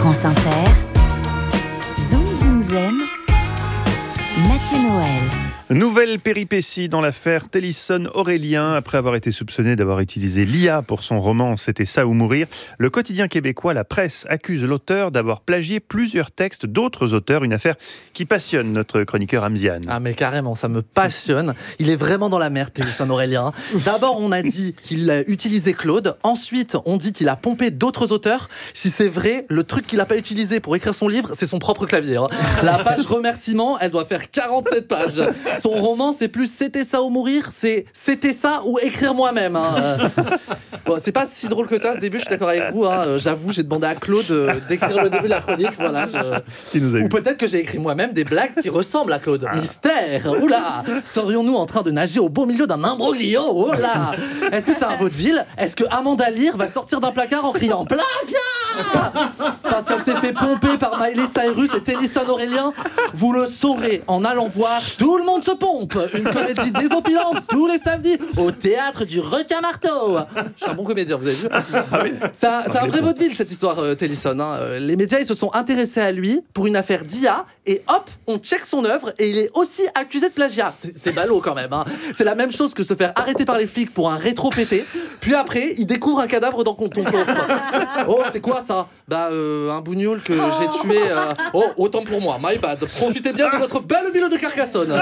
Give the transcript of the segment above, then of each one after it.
France Inter, Zoom Zoom Zen, Mathieu Noël. Nouvelle péripétie dans l'affaire Télisson-Aurélien. Après avoir été soupçonné d'avoir utilisé l'IA pour son roman « C'était ça ou mourir », le quotidien québécois La Presse accuse l'auteur d'avoir plagié plusieurs textes d'autres auteurs, une affaire qui passionne notre chroniqueur Amziane. Ah mais carrément, ça me passionne. Il est vraiment dans la merde, Télisson-Aurélien. D'abord, on a dit qu'il a utilisé Claude. Ensuite, on dit qu'il a pompé d'autres auteurs. Si c'est vrai, le truc qu'il n'a pas utilisé pour écrire son livre, c'est son propre clavier. La page remerciement, elle doit faire 47 pages. Son roman, c'est plus C'était ça ou mourir, c'est C'était ça ou écrire moi-même. Bon, c'est pas si drôle que ça, ce début, je suis d'accord avec vous. J'avoue, j'ai demandé à Claude d'écrire le début de la chronique. Voilà, ou peut-être que j'ai écrit moi-même des blagues qui ressemblent à Claude. Mystère, oula, serions-nous en train de nager au beau milieu d'un imbroglio? Oula, est-ce que c'est un vaudeville? Est-ce que Amanda Lear va sortir d'un placard en criant plagiat parce qu'elle s'est fait pomper par Miley Cyrus et Télisson-Aurélien? Vous le saurez en allant voir Tout le monde se pompe, une comédie désopilante tous les samedis au théâtre du Requin-Marteau. Je suis un bon comédien, vous avez vu? C'est un vrai vaudeville cette histoire, Télisson. Les médias ils se sont intéressés à lui pour une affaire d'IA et hop, on check son œuvre et il est aussi accusé de plagiat. C'est ballot quand même. C'est la même chose que se faire arrêter par les flics pour un rétro pété. Puis après, il découvre un cadavre dans ton coffre. Oh, c'est quoi ça? Un bougnoul que j'ai tué. Oh, autant pour moi, my bad. Profitez bien de notre belle ville de Carcassonne.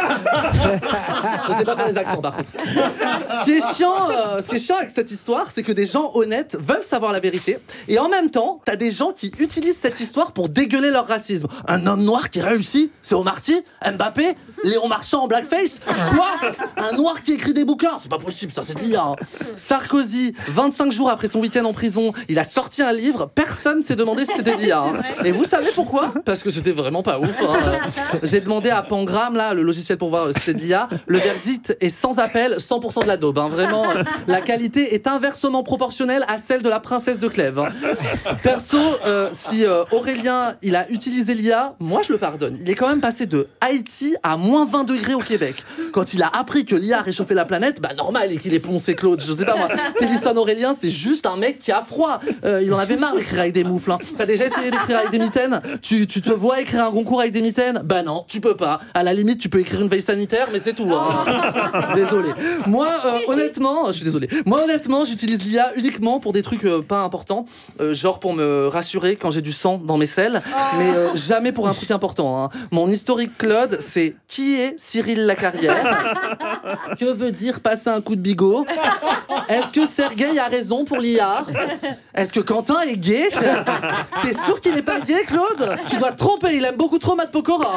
Je sais pas faire les accents par contre. Ce qui est chiant avec cette histoire, c'est que des gens honnêtes veulent savoir la vérité et en même temps, t'as des gens qui utilisent cette histoire pour dégueuler leur racisme. Un homme noir qui réussit, c'est Omar Sy, Mbappé, Léon Marchand en blackface. Quoi? Un noir qui écrit des bouquins? C'est pas possible, ça c'est de l'IA. Sarkozy, 25 jours après son week-end en prison, il a sorti un livre, personne s'est demandé si c'était de l'IA. Et vous savez pourquoi? Parce que c'était vraiment pas ouf. J'ai demandé à Pangram, là, le logiciel pour voir si c'est de l'IA. Le verdict est sans appel, 100% de la daube. Vraiment, la qualité est inversement proportionnelle à celle de la princesse de Clèves. Perso, si Aurélien, il a utilisé l'IA, moi je le pardonne. Il est quand même passé de Haïti à moins 20 degrés au Québec. Quand il a appris que l'IA réchauffait la planète, normal qu'il ait poncé Claude. Je sais pas moi. Télisson-Aurélien, c'est juste un mec qui a froid. Il en avait marre d'écrire avec des moufles. T'as déjà essayé d'écrire avec des mitaines? Tu te vois écrire un concours avec des mitaines? Non, tu peux pas. À la limite, tu peux écrire une veille sanitaire, mais c'est tout. Désolé. Moi, honnêtement, je suis désolé. Moi, honnêtement, j'utilise l'IA uniquement pour des trucs pas importants, genre pour me rassurer quand j'ai du sang dans mes selles, mais jamais pour un truc important. Mon historique Claude, c'est qui est Cyril Lacarrière? Que veut dire passer un coup de bigot? Est-ce que Sergueï a raison pour l'IA? Est-ce que Quentin est gay? T'es sûr qu'il est pas gay, Claude? Tu dois te tromper, il aime beaucoup trop Matt Pokora.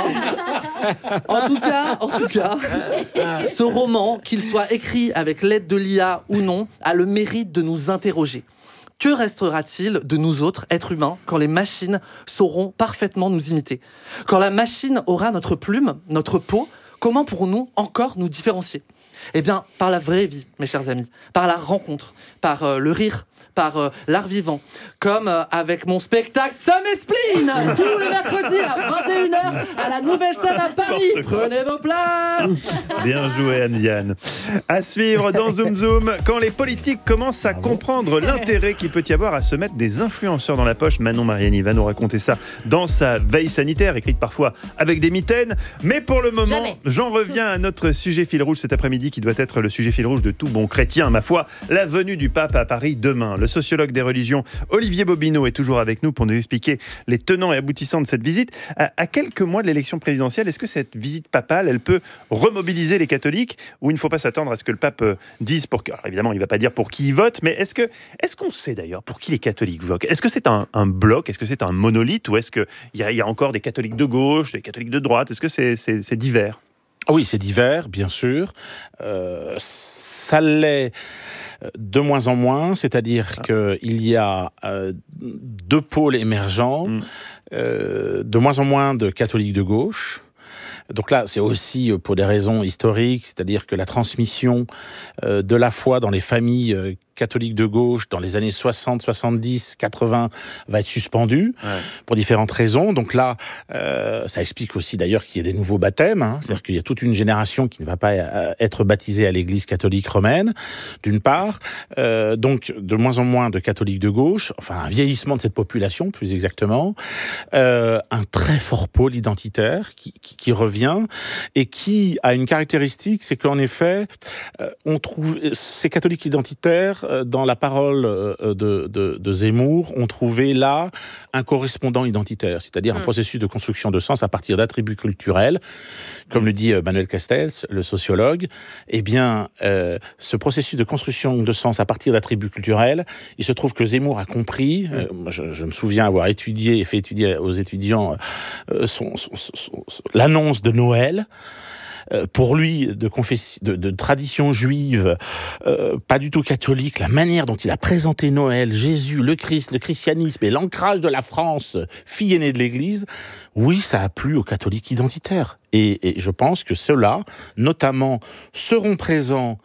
En tout cas, ce roman, qu'il soit écrit avec l'aide de l'IA ou non, a le mérite de nous interroger. Que restera-t-il de nous autres, êtres humains, quand les machines sauront parfaitement nous imiter? Quand la machine aura notre plume, notre peau, comment pourrons-nous encore nous différencier? Eh bien, par la vraie vie, mes chers amis, par la rencontre, par le rire, par l'art vivant, comme avec mon spectacle Somme et Spleen, tous les mercredis à 21h à la Nouvelle Scène à Paris. Prenez vos places. Bien joué, Amziane. À suivre dans Zoom Zoom, quand les politiques commencent à comprendre l'intérêt qu'il peut y avoir à se mettre des influenceurs dans la poche. Manon Mariani va nous raconter ça dans sa veille sanitaire, écrite parfois avec des mitaines. Mais pour le moment, j'en reviens à notre sujet fil rouge cet après-midi, qui doit être le sujet fil rouge de tout bon chrétien, ma foi, la venue du pape à Paris demain. Le sociologue des religions Olivier Bobineau est toujours avec nous pour nous expliquer les tenants et aboutissants de cette visite. À quelques mois de l'élection présidentielle, est-ce que cette visite papale, elle peut remobiliser les catholiques, ou il ne faut pas s'attendre à ce que le pape dise pour... Alors évidemment, il ne va pas dire pour qui il vote, mais est-ce qu'on sait d'ailleurs pour qui les catholiques votent? Est-ce que c'est un bloc? Est-ce que c'est un monolithe? Ou est-ce qu'il y a encore des catholiques de gauche, des catholiques de droite? Est-ce que c'est divers? Oui, c'est divers, bien sûr. Ça l'est de moins en moins, c'est-à-dire qu'il y a deux pôles émergents, de moins en moins de catholiques de gauche. Donc là, c'est aussi pour des raisons historiques, c'est-à-dire que la transmission de la foi dans les familles catholique de gauche dans les années 60, 70, 80 va être suspendu pour différentes raisons. Donc là, ça explique aussi d'ailleurs qu'il y ait des nouveaux baptêmes. C'est-à-dire qu'il y a toute une génération qui ne va pas être baptisée à l'église catholique romaine, d'une part. Donc de moins en moins de catholiques de gauche, enfin un vieillissement de cette population, plus exactement. Un très fort pôle identitaire qui revient et qui a une caractéristique, c'est qu'en effet, on trouve ces catholiques identitaires dans la parole de Zemmour, on trouvait là un correspondant identitaire, c'est-à-dire un processus de construction de sens à partir d'attributs culturels, comme le dit Manuel Castells, le sociologue. Eh bien, ce processus de construction de sens à partir d'attributs culturels, il se trouve que Zemmour a compris. Je me souviens avoir étudié et fait étudier aux étudiants l'annonce de Noël. Pour lui, de tradition juive, pas du tout catholique, la manière dont il a présenté Noël, Jésus, le Christ, le christianisme et l'ancrage de la France, fille aînée de l'Église, oui, ça a plu aux catholiques identitaires. Et je pense que ceux-là, notamment, seront présents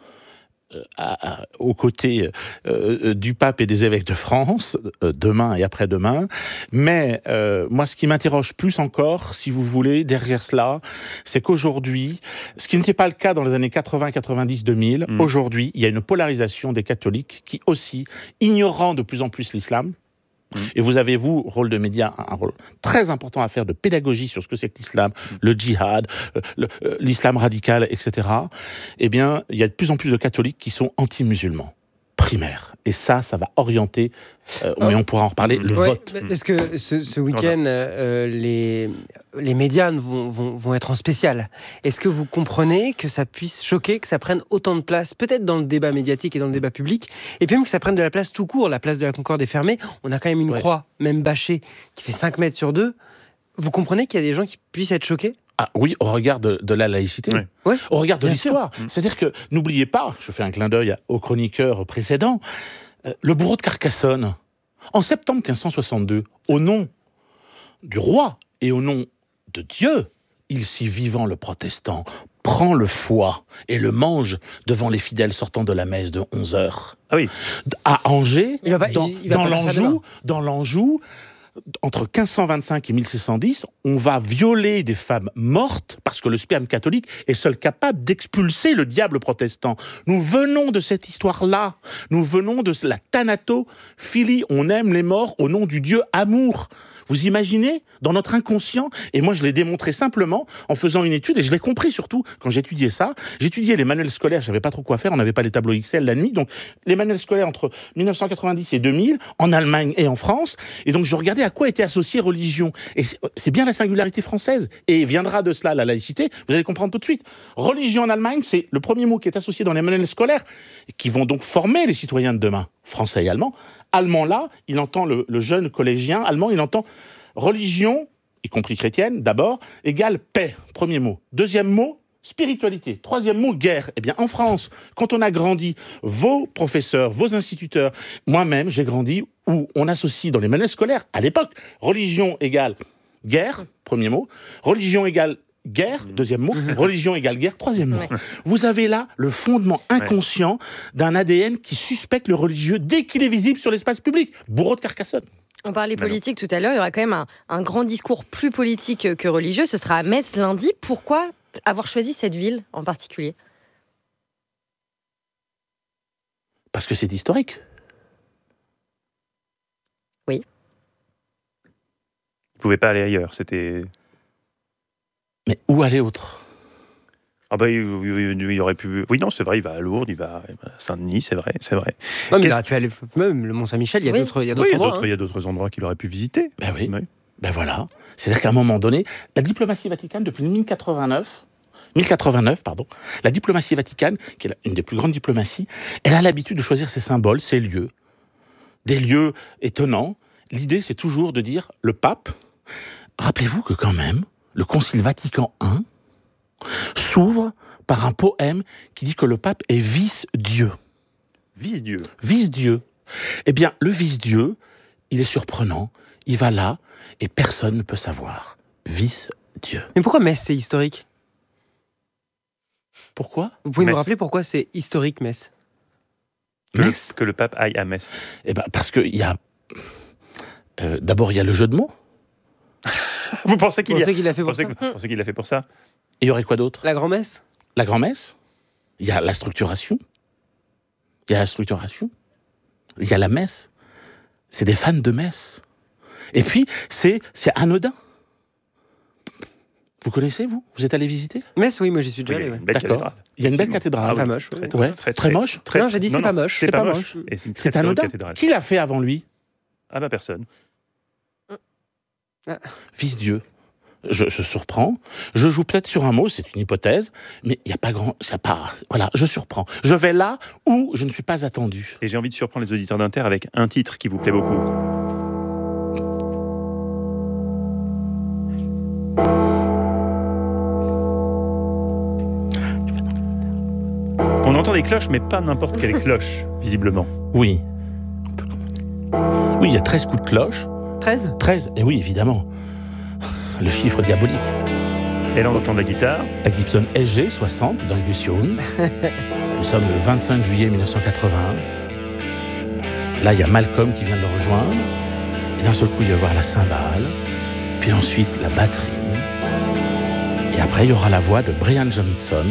aux côtés du pape et des évêques de France, demain et après-demain. Mais moi, ce qui m'interroge plus encore, si vous voulez, derrière cela, c'est qu'aujourd'hui, ce qui n'était pas le cas dans les années 80, 90, 2000, aujourd'hui, il y a une polarisation des catholiques qui aussi, ignorant de plus en plus l'islam, et vous avez, vous, rôle de média, un rôle très important à faire de pédagogie sur ce que c'est que l'islam, le djihad, l'islam radical, etc. Eh bien, il y a de plus en plus de catholiques qui sont anti-musulmans, primaires. Et ça va orienter, mais on pourra en reparler, le vote. Parce que ce week-end, les médias vont être en spécial. Est-ce que vous comprenez que ça puisse choquer, que ça prenne autant de place, peut-être dans le débat médiatique et dans le débat public, et puis même que ça prenne de la place tout court, la place de la Concorde est fermée, on a quand même une croix, même bâchée, qui fait 5 mètres sur 2. Vous comprenez qu'il y a des gens qui puissent être choqués ? Ah oui, au regard de la laïcité, au regard de l'histoire. C'est-à-dire que, n'oubliez pas, je fais un clin d'œil aux chroniqueurs précédents, le bourreau de Carcassonne, en septembre 1562, au nom du roi et au nom de Dieu, il si vivant le protestant prend le foie et le mange devant les fidèles sortant de la messe de 11h. Ah oui. À Angers, dans l'Anjou, entre 1525 et 1610, on va violer des femmes mortes parce que le sperme catholique est seul capable d'expulser le diable protestant. Nous venons de cette histoire-là. Nous venons de la thanatophilie. On aime les morts au nom du Dieu amour. Vous imaginez, dans notre inconscient, et moi je l'ai démontré simplement en faisant une étude, et je l'ai compris surtout quand j'étudiais ça. J'étudiais les manuels scolaires, je savais pas trop quoi faire, on n'avait pas les tableaux Excel la nuit, donc les manuels scolaires entre 1990 et 2000, en Allemagne et en France, et donc je regardais à quoi était associée religion. Et c'est bien la singularité française, et viendra de cela la laïcité, vous allez comprendre tout de suite. Religion en Allemagne, c'est le premier mot qui est associé dans les manuels scolaires, qui vont donc former les citoyens de demain, français et allemands. Allemand là, il entend le jeune collégien allemand, il entend religion, y compris chrétienne, d'abord, égale paix, premier mot. Deuxième mot, spiritualité. Troisième mot, guerre. Eh bien, en France, quand on a grandi, vos professeurs, vos instituteurs, moi-même, j'ai grandi où on associe dans les manuels scolaires, à l'époque, religion égale guerre, premier mot, religion égale guerre, deuxième mot, religion égale guerre, troisième mot. Vous avez là le fondement inconscient d'un ADN qui suspecte le religieux dès qu'il est visible sur l'espace public. Bourreau de Carcassonne. On parlait politique tout à l'heure, il y aura quand même un grand discours plus politique que religieux, ce sera à Metz lundi. Pourquoi avoir choisi cette ville en particulier ? Parce que c'est historique. Oui. Vous ne pouvez pas aller ailleurs, c'était... Mais où aller autre ? Ah bah il aurait pu... Oui, non, c'est vrai, il va à Lourdes, il va à Saint-Denis, c'est vrai. Non, mais il aurait pu aller même le Mont-Saint-Michel, il y a d'autres endroits. Il y a d'autres endroits qu'il aurait pu visiter. Ben oui. Ben voilà. C'est-à-dire qu'à un moment donné, la diplomatie vaticane, depuis 1089, la diplomatie vaticane, qui est une des plus grandes diplomaties, elle a l'habitude de choisir ses symboles, ses lieux, des lieux étonnants. L'idée, c'est toujours de dire, le pape, rappelez-vous que quand même, le Concile Vatican I s'ouvre par un poème qui dit que le pape est vice-dieu. Vice-dieu. Vice-dieu. Eh bien, le vice-dieu, il est surprenant. Il va là et personne ne peut savoir. Vice-dieu. Mais pourquoi Metz, c'est historique ? Pourquoi ? Vous pouvez nous rappeler pourquoi c'est historique, Metz ? que le pape aille à Metz? Eh ben, parce qu'il y a... d'abord, il y a le jeu de mots. Vous pensez qu'il Vous pensez qu'il l'a fait pour ça pensez qu'il l'a fait pour ça? Et il y aurait quoi d'autre? La grand-messe? La grand-messe. Il y a la structuration. Il y a la messe. C'est des fans de messe. Et puis, c'est anodin. Vous connaissez, vous? Vous êtes allé visiter? Metz, oui, moi j'y suis déjà Oui, allé. Ouais. une belle D'accord. cathédrale. Il y a une belle Effectivement. cathédrale. Pas moche. Ouais. Ouais. Très moche. Non, j'ai dit c'est pas moche. C'est pas pas moche. Et c'est une très, C'est très bonne anodin. cathédrale. Qui l'a fait avant lui? Ah bah personne. Fils Dieu. Je surprends. Je joue peut-être sur un mot, c'est une hypothèse, mais il n'y a pas grand... Voilà, je surprends. Je vais là où je ne suis pas attendu. Et j'ai envie de surprendre les auditeurs d'Inter avec un titre qui vous plaît beaucoup. On entend des cloches, mais pas n'importe quelle cloche, visiblement. Oui. Oui, il y a 13 coups de cloche. 13? 13, et oui, évidemment. Le chiffre diabolique. Et là, on entend de la guitare. La Gibson SG 60 d'Angus Young. Nous sommes le 25 juillet 1980. Là, il y a Malcolm qui vient de le rejoindre. Et d'un seul coup, il va y avoir la cymbale. Puis ensuite, la batterie. Et après, il y aura la voix de Brian Johnson.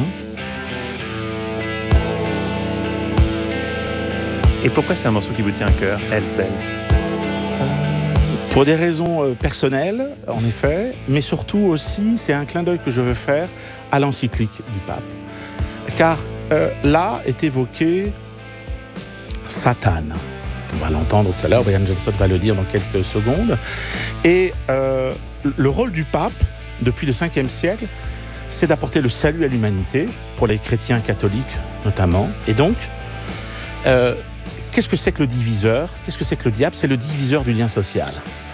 Et pourquoi c'est un morceau qui vous tient à cœur, Hells Bells? Pour des raisons personnelles, en effet, mais surtout aussi, c'est un clin d'œil que je veux faire à l'encyclique du pape. Car là est évoqué Satan. On va l'entendre tout à l'heure, Brian Johnson va le dire dans quelques secondes. Et le rôle du pape, depuis le 5e siècle, c'est d'apporter le salut à l'humanité, pour les chrétiens catholiques notamment. Et donc, qu'est-ce que c'est que le diviseur? Qu'est-ce que c'est que le diable? C'est le diviseur du lien social.